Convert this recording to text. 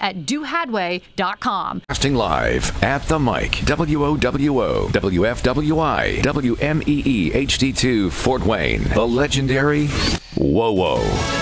at dohadway.com. Casting live at the mic, WOWO, WFWI, WMEE HD2 Fort Wayne, the legendary WOWO.